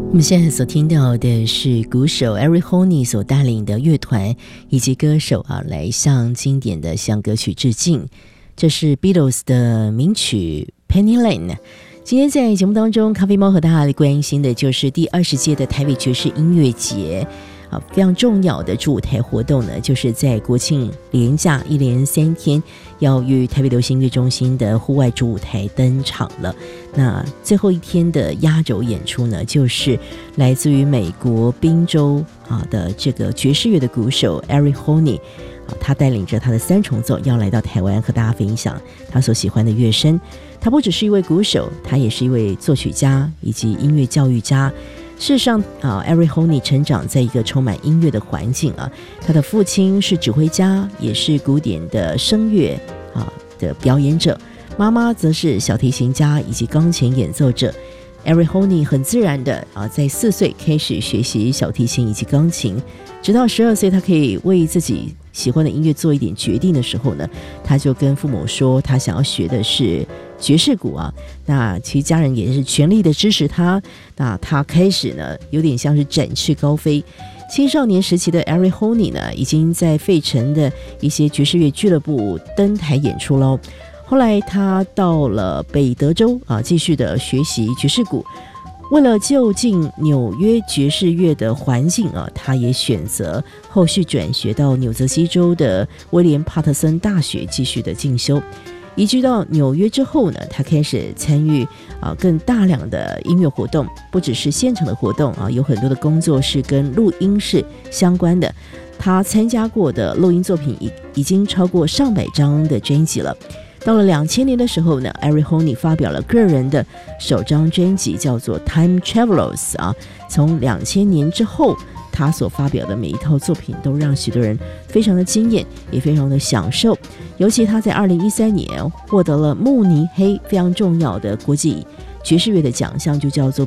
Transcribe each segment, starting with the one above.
我们现在所听到的是鼓手 Eric Honey 所带领的乐团以及歌手来向经典的西洋歌曲致敬。这是 Beatles 的名曲 Penny Lane。 今天在节目当中，咖啡猫和大家关心的就是第20届的台北爵士音乐节非常重要的主舞台活动呢，就是在国庆连假一连3天要与台北流行音乐中心的户外主舞台登场了。那最后一天的压轴演出呢，就是来自于美国宾州的这个爵士乐的鼓手 Eric Honey，他带领着他的3重奏要来到台湾和大家分享他所喜欢的乐声。他不只是一位鼓手，他也是一位作曲家以及音乐教育家。事实上Eric Honey 成长在一个充满音乐的环境他的父亲是指挥家，也是古典的声乐的表演者，妈妈则是小提琴家以及钢琴演奏者。Eric Honey 很自然的在4岁开始学习小提琴以及钢琴，直到12岁他可以为自己喜欢的音乐做一点决定的时候呢，他就跟父母说他想要学的是爵士鼓那其实家人也是全力的支持他。那他开始呢有点像是展翅高飞。青少年时期的 Eric Honey 呢，已经在费城的一些爵士乐俱乐部登台演出咯。后来他到了北德州继续的学习爵士鼓。为了就近纽约爵士乐的环境他也选择后续转学到纽泽西州的威廉帕特森大学继续的进修。移居到纽约之后呢，他开始参与更大量的音乐活动，不只是现场的活动有很多的工作是跟录音室相关的。他参加过的录音作品已经超过上百张的专辑了。到了2000年的时候呢， Eric Honey 发表了个人的首张专辑，叫做 Time Travelers 从2000年之后，他所发表的每一套作品都让许多人非常的惊艳，也非常的享受。尤其他在2013年获得了慕尼黑非常重要的国际爵士乐的奖项，就叫做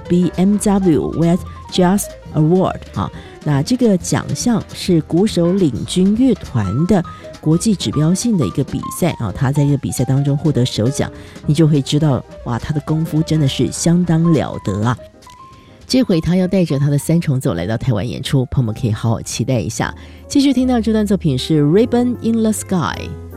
BMW West Jazz Award 那这个奖项是鼓手领军乐团的国际指标性的一个比赛他在这个比赛当中获得首奖，你就会知道哇，他的功夫真的是相当了得这回他要带着他的3重奏来到台湾演出，朋友们可以好好期待一下。继续听到这段作品是 Ribbon in the Sky。